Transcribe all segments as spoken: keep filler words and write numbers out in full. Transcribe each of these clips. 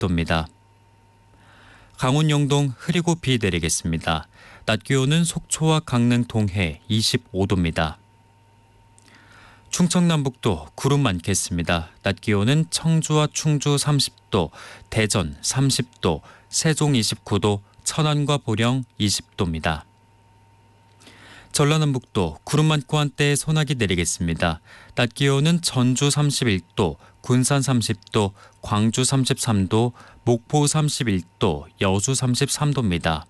도입니다. 강원 영동 흐리고 비 내리겠습니다. 낮 기온은 속초와 강릉 동해 이십오 도입니다. 충청 남북도 구름 많겠습니다. 낮 기온은 청주와 충주 삼십 도, 대전 삼십 도, 세종 이십구 도, 천안과 보령 이십 도입니다. 전라남북도 구름 많고 한때 소나기 내리겠습니다. 낮 기온은 전주 삼십일 도, 군산 삼십 도, 광주 삼십삼 도, 목포 삼십일 도, 여수 삼십삼 도입니다.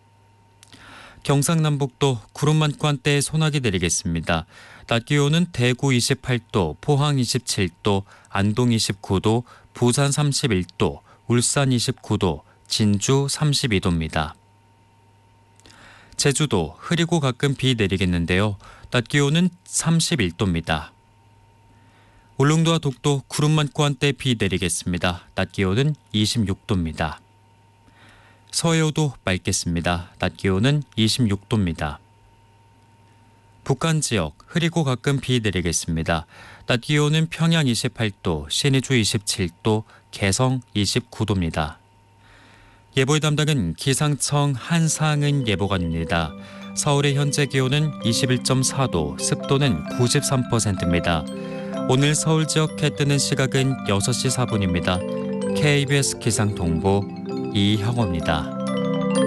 경상남북도 구름 많고 한때 소나기 내리겠습니다. 낮 기온은 대구 이십팔 도, 포항 이십칠 도, 안동 이십구 도, 부산 삼십일 도, 울산 이십구 도, 진주 삼십이 도입니다. 제주도 흐리고 가끔 비 내리겠는데요. 낮 기온은 삼십일 도입니다. 울릉도와 독도 구름 많고 한때 비 내리겠습니다. 낮 기온은 이십육 도입니다. 서해오도 맑겠습니다. 낮 기온은 이십육 도입니다. 북한 지역 흐리고 가끔 비 내리겠습니다. 낮 기온은 평양 이십팔 도, 신의주 이십칠 도, 개성 이십구 도입니다. 예보의 담당은 기상청 한상은 예보관입니다. 서울의 현재 기온은 이십일 점 사 도, 습도는 구십삼 퍼센트입니다. 오늘 서울 지역 해 뜨는 시각은 여섯 시 사 분입니다. 케이비에스 기상정보 이형호입니다.